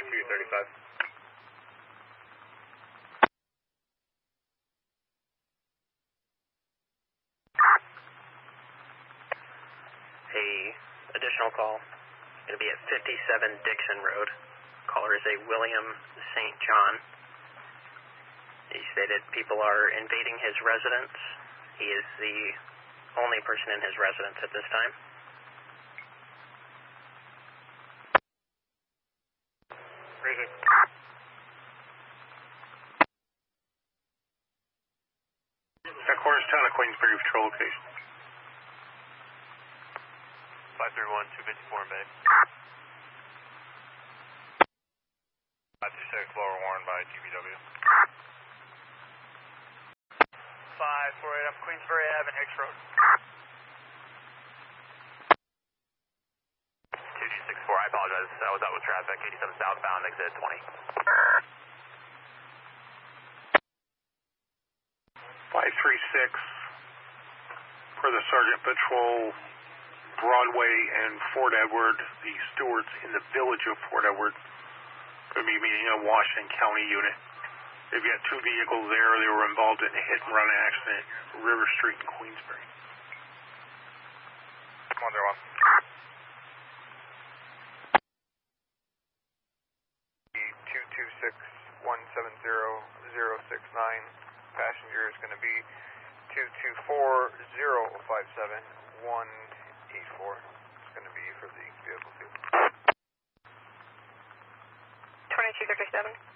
235. A additional call is going to be at 57 Dixon Road. Caller is a William St. John. He stated people are invading his residence. He is the only person in his residence at this time. Raising. Headquarters, Town of Queensbury, patrol location. 531, 254 in Bay. 526, lower Warren by DBW. 548 up Queensbury Ave and Hicks Road. 2264, I apologize. I was out with traffic. 87 southbound, exit 20. 536, for the Sergeant Patrol, Broadway and Fort Edward, the stewards in the village of Fort Edward going to be meeting a Washington County unit. They've got two vehicles there. They were involved in a hit-and-run accident at River Street in Queensbury. 101. 226-170-069. Passenger is going to be 224-057-184. It's going to be for the vehicle too. 2237.